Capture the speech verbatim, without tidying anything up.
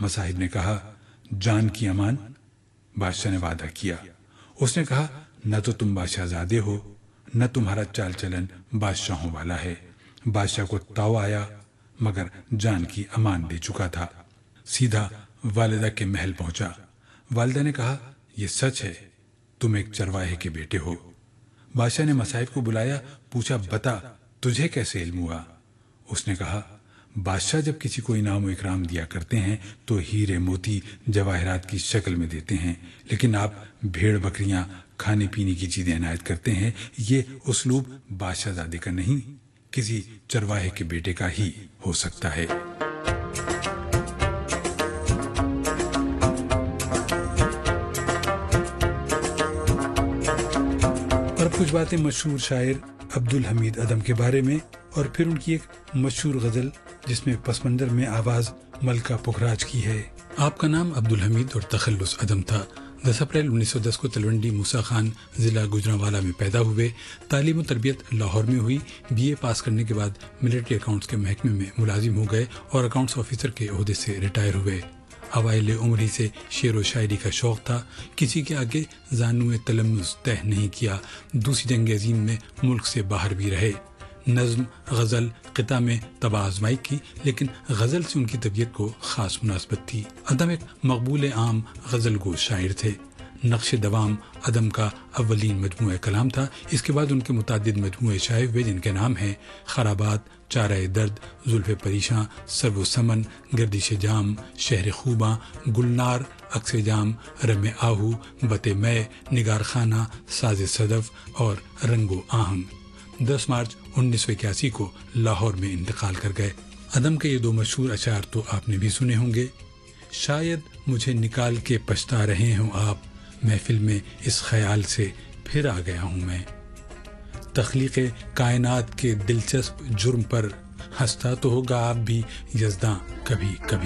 مصاحب نے کہا جان کی امان؟ بادشاہ نے وعدہ کیا۔ اس نے کہا نہ تو تم بادشاہ زادے ہو نہ تمہارا چال چلن بادشاہوں والا ہے۔ بادشاہ کو تاؤ آیا مگر جان کی امان دے چکا تھا۔ سیدھا والدہ کے محل پہنچا۔ والدہ نے کہا یہ سچ ہے تم ایک چرواہے کے بیٹے ہو۔ بادشاہ نے مصاحب کو بلایا، پوچھا بتا تجھے کیسے علم ہوا؟ اس نے کہا بادشاہ جب کسی کو انعام و اکرام دیا کرتے ہیں تو ہیرے موتی جواہرات کی شکل میں دیتے ہیں، لیکن آپ بھیڑ بکریاں کھانے پینے کی چیزیں عنایت کرتے ہیں، یہ اسلوب بادشاہ زادے کا نہیں، کسی چرواہے کے بیٹے کا ہی ہو سکتا ہے۔ اور کچھ باتیں مشہور شاعر عبدالحمید ادم کے بارے میں، اور پھر ان کی ایک مشہور غزل جس میں پس منظر میں آواز ملکہ پکھراج کی ہے۔ آپ کا نام عبدالحمید اور تخلص ادم تھا۔ دس اپریل انیس سو دس کو تلونڈی موسیٰ خان ضلع گوجرانوالہ میں پیدا ہوئے۔ تعلیم و تربیت لاہور میں ہوئی۔ بی اے پاس کرنے کے بعد ملٹری اکاؤنٹس کے محکمے میں ملازم ہو گئے اور اکاؤنٹس آفیسر کے عہدے سے ریٹائر ہوئے۔ اوائل عمر ہی سے شعر و شاعری کا شوق تھا۔ کسی کے آگے زانو تلمس طے نہیں کیا۔ دوسری جنگ عظیم میں ملک سے باہر بھی رہے۔ نظم، غزل، قطع میں تباہ آزمائی کی، لیکن غزل سے ان کی طبیعت کو خاص مناسبت تھی۔ ادم ایک مقبول عام غزل گو شاعر تھے۔ نقش دوام ادم کا اولین مجموعہ کلام تھا۔ اس کے بعد ان کے متعدد مجموعے شائع ہوئے جن کے نام ہیں خرابات، چارہ درد، زلف پریشاں، سرو سمن، گردش جام، شہر خوباں، گلنار، عکس جام، رم آہو، بت میں، نگار خانہ، ساز صدف اور رنگ و آہنگ۔ دس مارچ انیس سو اکیاسی کو لاہور میں انتقال کر گئے۔ ادم کے یہ دو مشہور اشعار تو آپ نے بھی سنے ہوں گے۔ شاید مجھے نکال کے پچھتا رہے ہوں آپ، محفل میں اس خیال سے پھر آ گیا ہوں میں۔ تخلیق کائنات کے دلچسپ جرم پر ہنستا تو ہوگا آپ بھی یزداں کبھی کبھی۔